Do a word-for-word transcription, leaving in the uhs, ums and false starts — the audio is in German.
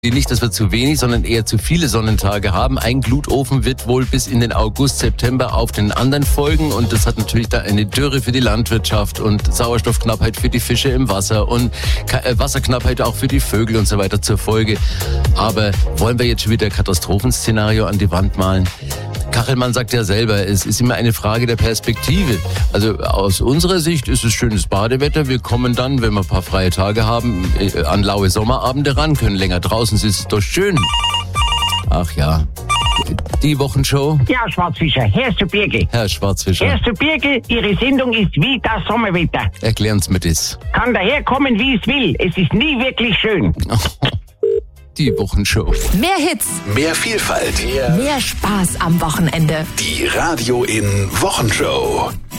Nicht, dass wir zu wenig, sondern eher zu viele Sonnentage haben. Ein Glutofen wird wohl bis in den August, September auf den anderen folgen und das hat natürlich da eine Dürre für die Landwirtschaft und Sauerstoffknappheit für die Fische im Wasser und Wasserknappheit auch für die Vögel und so weiter zur Folge. Aber wollen wir jetzt schon wieder ein Katastrophenszenario an die Wand malen? Kachelmann sagt ja selber, es ist immer eine Frage der Perspektive. Also aus unserer Sicht ist es schönes Badewetter. Wir kommen dann, wenn wir ein paar freie Tage haben, an laue Sommerabende ran, können länger draußen sitzen. Ist doch schön. Ach ja. Die Wochenshow. Ja, Schwarzfischer, Herr du Birgel. Herr Schwarzfischer. Herr du Birgel, Ihre Sendung ist wie das Sommerwetter. Erklären Sie mir das. Kann daherkommen, wie es will. Es ist nie wirklich schön. Die Wochenshow. Mehr Hits. Mehr Vielfalt. Mehr Spaß am Wochenende. Die Radio in Wochenshow.